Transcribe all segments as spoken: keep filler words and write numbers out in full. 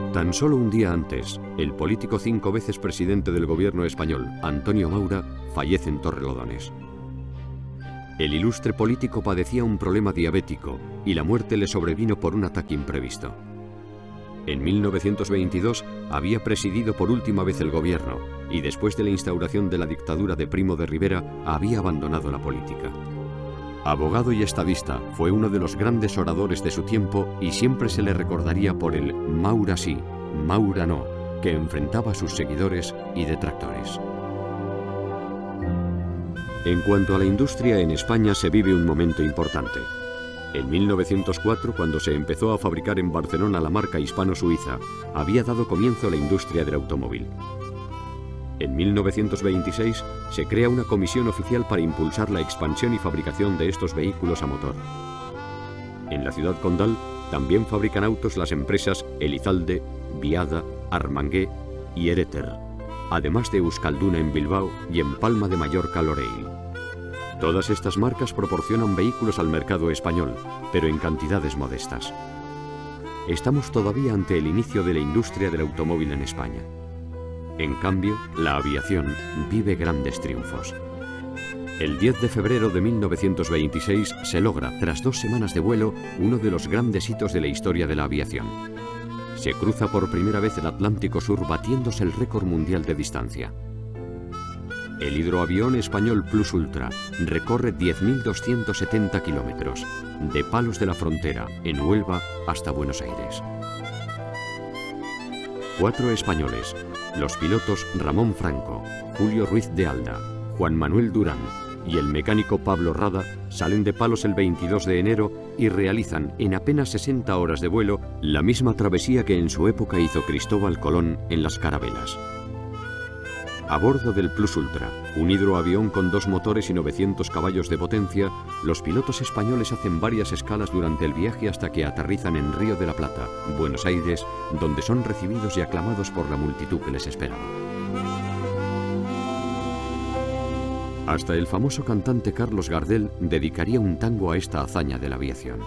Tan solo un día antes, el político cinco veces presidente del gobierno español, Antonio Maura, fallece en Torrelodones. El ilustre político padecía un problema diabético y la muerte le sobrevino por un ataque imprevisto. En mil novecientos veintidós había presidido por última vez el gobierno y después de la instauración de la dictadura de Primo de Rivera había abandonado la política. Abogado y estadista, fue uno de los grandes oradores de su tiempo y siempre se le recordaría por el Maura sí, Maura no, que enfrentaba a sus seguidores y detractores. En cuanto a la industria, en España se vive un momento importante. En mil novecientos cuatro, cuando se empezó a fabricar en Barcelona la marca hispano-suiza, había dado comienzo la industria del automóvil. En mil novecientos veintiséis se crea una comisión oficial para impulsar la expansión y fabricación de estos vehículos a motor. En la ciudad condal también fabrican autos las empresas Elizalde, Viada, Armangué y Ereter, además de Euskalduna en Bilbao y en Palma de Mallorca Loreil. Todas estas marcas proporcionan vehículos al mercado español, pero en cantidades modestas. Estamos todavía ante el inicio de la industria del automóvil en España. En cambio, la aviación vive grandes triunfos. El diez de febrero de mil novecientos veintiséis se logra, tras dos semanas de vuelo, uno de los grandes hitos de la historia de la aviación. Se cruza por primera vez el Atlántico Sur batiéndose el récord mundial de distancia. El hidroavión español Plus Ultra recorre diez mil doscientos setenta kilómetros, de Palos de la Frontera, en Huelva, hasta Buenos Aires. Cuatro españoles, los pilotos Ramón Franco, Julio Ruiz de Alda, Juan Manuel Durán y el mecánico Pablo Rada, salen de Palos el veintidós de enero y realizan en apenas sesenta horas de vuelo la misma travesía que en su época hizo Cristóbal Colón en las carabelas. A bordo del Plus Ultra, un hidroavión con dos motores y novecientos caballos de potencia, los pilotos españoles hacen varias escalas durante el viaje hasta que aterrizan en Río de la Plata, Buenos Aires, donde son recibidos y aclamados por la multitud que les esperaba. Hasta el famoso cantante Carlos Gardel dedicaría un tango a esta hazaña de la aviación.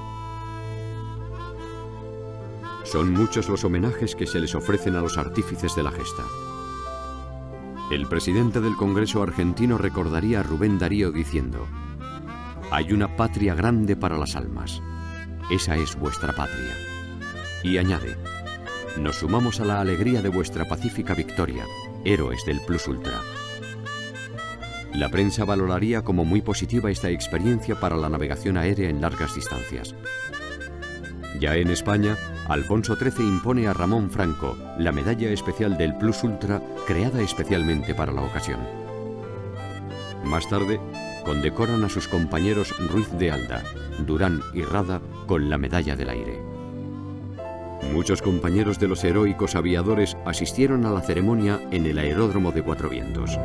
Son muchos los homenajes que se les ofrecen a los artífices de la gesta. El presidente del Congreso argentino recordaría a Rubén Darío diciendo: «Hay una patria grande para las almas. Esa es vuestra patria». Y añade: «Nos sumamos a la alegría de vuestra pacífica victoria, héroes del Plus Ultra». La prensa valoraría como muy positiva esta experiencia para la navegación aérea en largas distancias. Ya en España, Alfonso trece impone a Ramón Franco la medalla especial del Plus Ultra creada especialmente para la ocasión. Más tarde, condecoran a sus compañeros Ruiz de Alda, Durán y Rada con la medalla del aire. Muchos compañeros de los heroicos aviadores asistieron a la ceremonia en el aeródromo de Cuatro Vientos.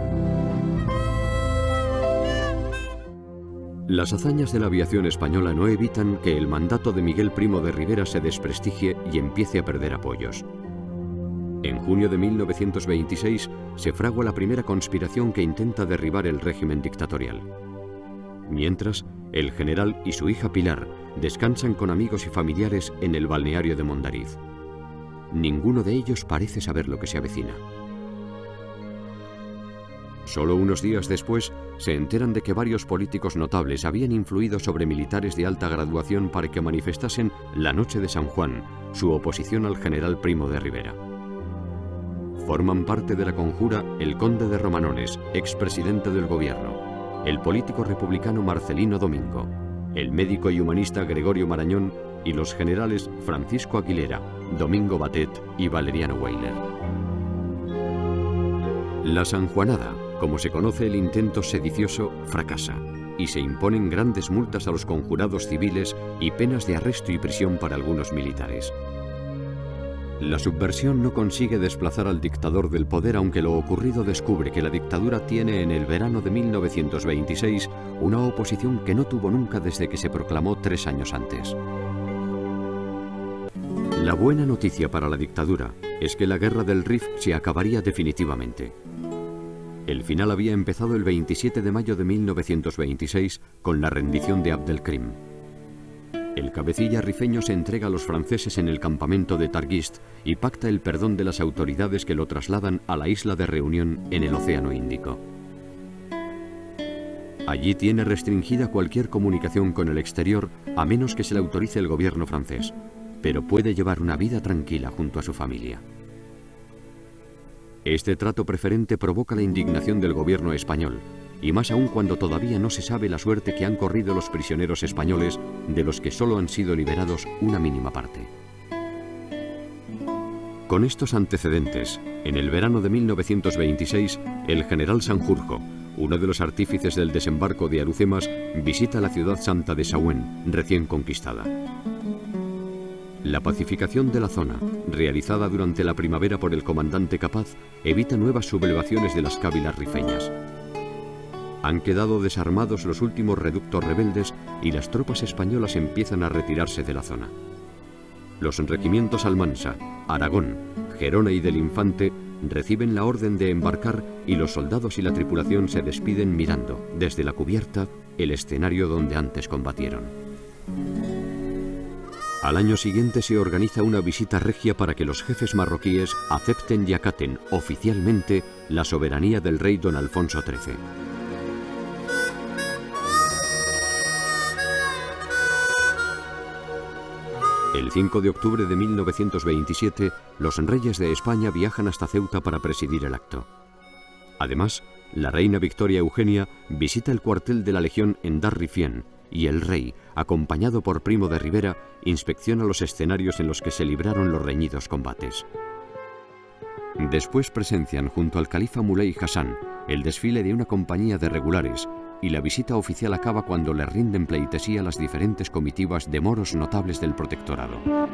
Las hazañas de la aviación española no evitan que el mandato de Miguel Primo de Rivera se desprestigie y empiece a perder apoyos. En junio de mil novecientos veintiséis se fragua la primera conspiración que intenta derribar el régimen dictatorial. Mientras, el general y su hija Pilar descansan con amigos y familiares en el balneario de Mondariz. Ninguno de ellos parece saber lo que se avecina. Solo unos días después, se enteran de que varios políticos notables habían influido sobre militares de alta graduación para que manifestasen la noche de San Juan su oposición al general Primo de Rivera. Forman parte de la conjura el conde de Romanones, expresidente del gobierno, el político republicano Marcelino Domingo, el médico y humanista Gregorio Marañón y los generales Francisco Aguilera, Domingo Batet y Valeriano Weyler. La sanjuanada, como se conoce el intento sedicioso, fracasa y se imponen grandes multas a los conjurados civiles y penas de arresto y prisión para algunos militares. La subversión no consigue desplazar al dictador del poder, aunque lo ocurrido descubre que la dictadura tiene en el verano de mil novecientos veintiséis una oposición que no tuvo nunca desde que se proclamó tres años antes. La buena noticia para la dictadura es que la guerra del Rif se acabaría definitivamente. El final había empezado el veintisiete de mayo de mil novecientos veintiséis con la rendición de Abdelkrim. El cabecilla rifeño se entrega a los franceses en el campamento de Targist y pacta el perdón de las autoridades que lo trasladan a la isla de Reunión en el Océano Índico. Allí tiene restringida cualquier comunicación con el exterior a menos que se le autorice el gobierno francés, pero puede llevar una vida tranquila junto a su familia. Este trato preferente provoca la indignación del gobierno español, y más aún cuando todavía no se sabe la suerte que han corrido los prisioneros españoles, de los que solo han sido liberados una mínima parte. Con estos antecedentes, en el verano de mil novecientos veintiséis, el general Sanjurjo, uno de los artífices del desembarco de Arucemas, visita la ciudad santa de Sahuén, recién conquistada. La pacificación de la zona, realizada durante la primavera por el comandante Capaz, evita nuevas sublevaciones de las cávilas rifeñas. Han quedado desarmados los últimos reductos rebeldes y las tropas españolas empiezan a retirarse de la zona. Los regimientos Almansa, Aragón, Gerona y del Infante reciben la orden de embarcar y los soldados y la tripulación se despiden mirando, desde la cubierta, el escenario donde antes combatieron. Al año siguiente se organiza una visita regia para que los jefes marroquíes acepten y acaten oficialmente la soberanía del rey don Alfonso trece. El cinco de octubre de mil novecientos veintisiete, los reyes de España viajan hasta Ceuta para presidir el acto. Además, la reina Victoria Eugenia visita el cuartel de la Legión en Dar Rifien y el rey, acompañado por Primo de Rivera, inspecciona los escenarios en los que se libraron los reñidos combates. Después presencian junto al califa Muley Hassan el desfile de una compañía de regulares, y la visita oficial acaba cuando le rinden pleitesía las diferentes comitivas de moros notables del protectorado.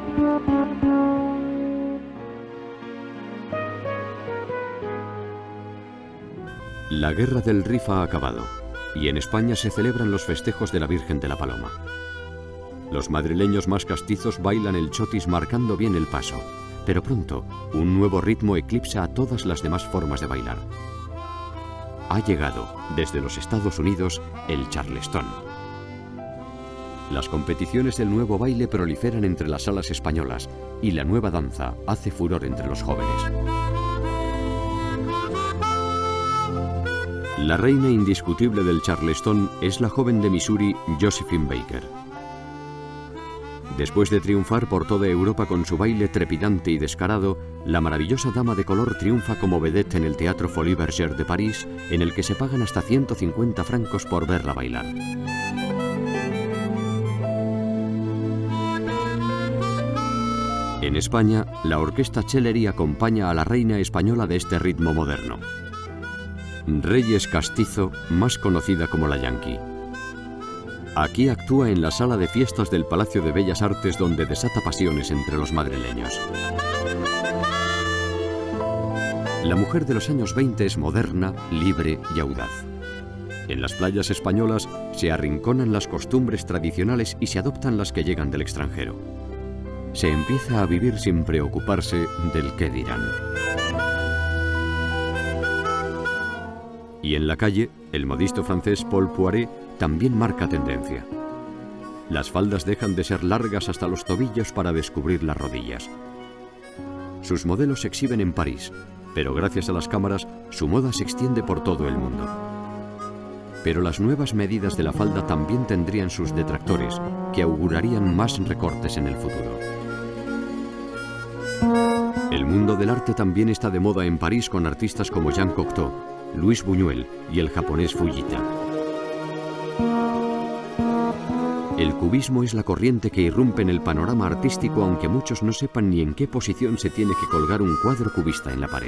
La guerra del Rif ha acabado, y en España se celebran los festejos de la Virgen de la Paloma. Los madrileños más castizos bailan el chotis marcando bien el paso, pero pronto un nuevo ritmo eclipsa a todas las demás formas de bailar. Ha llegado, desde los Estados Unidos, el charleston. Las competiciones del nuevo baile proliferan entre las salas españolas y la nueva danza hace furor entre los jóvenes. La reina indiscutible del charleston es la joven de Missouri, Josephine Baker. Después de triunfar por toda Europa con su baile trepidante y descarado, la maravillosa dama de color triunfa como vedette en el Teatro Folies Bergère de París, en el que se pagan hasta ciento cincuenta francos por verla bailar. En España, la orquesta Chellery acompaña a la reina española de este ritmo moderno. Reyes Castizo, más conocida como la Yankee. Aquí actúa en la sala de fiestas del Palacio de Bellas Artes, donde desata pasiones entre los madrileños. La mujer de los años veinte es moderna, libre y audaz. En las playas españolas se arrinconan las costumbres tradicionales y se adoptan las que llegan del extranjero. Se empieza a vivir sin preocuparse del qué dirán. Y en la calle, el modisto francés Paul Poiret también marca tendencia. Las faldas dejan de ser largas hasta los tobillos para descubrir las rodillas. Sus modelos se exhiben en París, pero gracias a las cámaras su moda se extiende por todo el mundo. Pero las nuevas medidas de la falda también tendrían sus detractores, que augurarían más recortes en el futuro. El mundo del arte también está de moda en París, con artistas como Jean Cocteau, Luis Buñuel y el japonés Fujita. El cubismo es la corriente que irrumpe en el panorama artístico, aunque muchos no sepan ni en qué posición se tiene que colgar un cuadro cubista en la pared.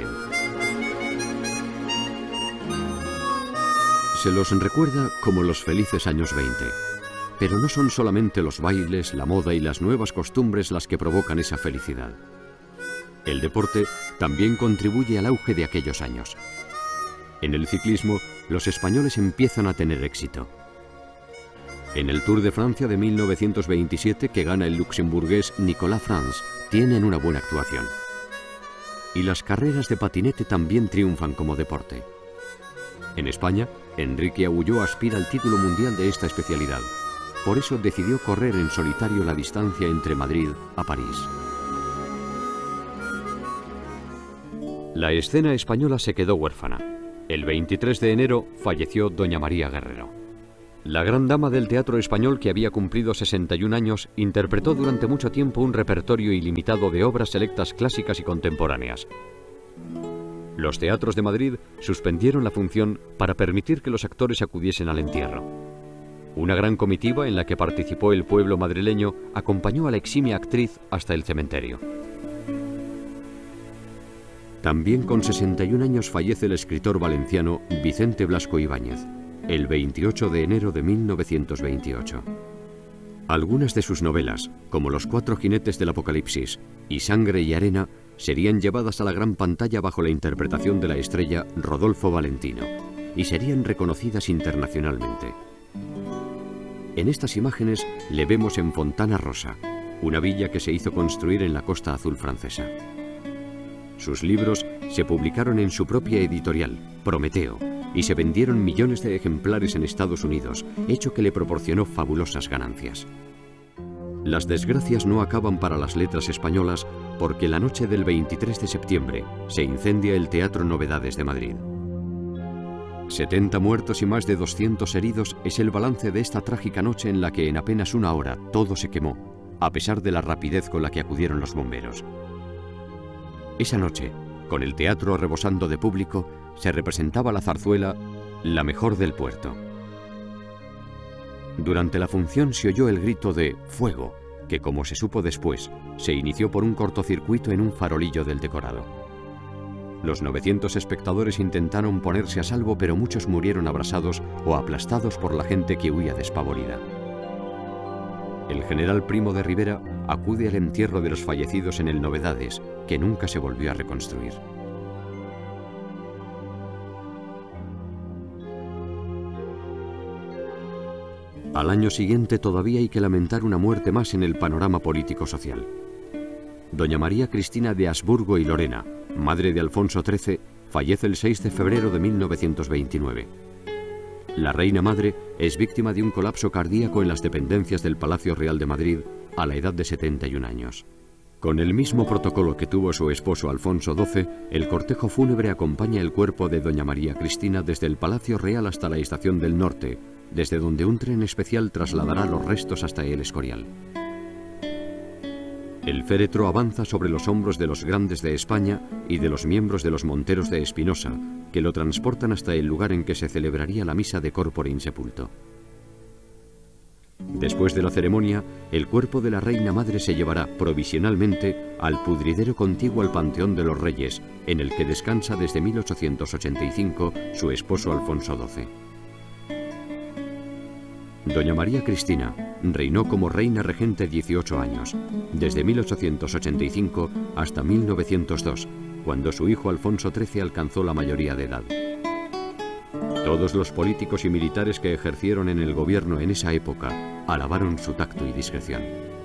Se los recuerda como los felices años veinte, pero no son solamente los bailes, la moda y las nuevas costumbres las que provocan esa felicidad. El deporte también contribuye al auge de aquellos años. En el ciclismo, los españoles empiezan a tener éxito. En el Tour de Francia de mil novecientos veintisiete, que gana el luxemburgués Nicolas France, tienen una buena actuación. Y las carreras de patinete también triunfan como deporte. En España, Enrique Agulló aspira al título mundial de esta especialidad. por eso decidió correr en solitario la distancia entre Madrid a París. La escena española se quedó huérfana. El veintitrés de enero falleció doña María Guerrero. La gran dama del teatro español, que había cumplido sesenta y un años, interpretó durante mucho tiempo un repertorio ilimitado de obras selectas clásicas y contemporáneas. Los teatros de Madrid suspendieron la función para permitir que los actores acudiesen al entierro. Una gran comitiva en la que participó el pueblo madrileño acompañó a la eximia actriz hasta el cementerio. También con sesenta y un años fallece el escritor valenciano Vicente Blasco Ibáñez, el veintiocho de enero de mil novecientos veintiocho. Algunas de sus novelas, como Los cuatro jinetes del Apocalipsis y Sangre y arena, serían llevadas a la gran pantalla bajo la interpretación de la estrella Rodolfo Valentino y serían reconocidas internacionalmente. En estas imágenes le vemos en Fontana Rosa, una villa que se hizo construir en la Costa Azul francesa. Sus libros se publicaron en su propia editorial, Prometeo, y se vendieron millones de ejemplares en Estados Unidos, hecho que le proporcionó fabulosas ganancias. Las desgracias no acaban para las letras españolas porque la noche del veintitrés de septiembre se incendia el Teatro Novedades de Madrid. setenta muertos y más de doscientos heridos es el balance de esta trágica noche en la que en apenas una hora todo se quemó, a pesar de la rapidez con la que acudieron los bomberos. Esa noche, con el teatro rebosando de público, se representaba la zarzuela La mejor del puerto. Durante la función se oyó el grito de «Fuego», que, como se supo después, se inició por un cortocircuito en un farolillo del decorado. Los novecientos espectadores intentaron ponerse a salvo, pero muchos murieron abrasados o aplastados por la gente que huía despavorida. El general Primo de Rivera acude al entierro de los fallecidos en el Novedades, que nunca se volvió a reconstruir. Al año siguiente todavía hay que lamentar una muerte más en el panorama político-social. Doña María Cristina de Habsburgo y Lorena, madre de Alfonso trece, fallece el seis de febrero de mil novecientos veintinueve. La reina madre es víctima de un colapso cardíaco en las dependencias del Palacio Real de Madrid a la edad de setenta y un años. Con el mismo protocolo que tuvo su esposo Alfonso doce, el cortejo fúnebre acompaña el cuerpo de doña María Cristina desde el Palacio Real hasta la Estación del Norte, desde donde un tren especial trasladará los restos hasta el Escorial. El féretro avanza sobre los hombros de los grandes de España y de los miembros de los Monteros de Espinosa, que lo transportan hasta el lugar en que se celebraría la misa de corpore insepulto. Después de la ceremonia, el cuerpo de la reina madre se llevará provisionalmente al pudridero contiguo al Panteón de los Reyes, en el que descansa desde mil ochocientos ochenta y cinco su esposo Alfonso doce. Doña María Cristina reinó como reina regente dieciocho años, desde mil ochocientos ochenta y cinco hasta mil novecientos dos, cuando su hijo Alfonso trece alcanzó la mayoría de edad. Todos los políticos y militares que ejercieron en el gobierno en esa época alabaron su tacto y discreción.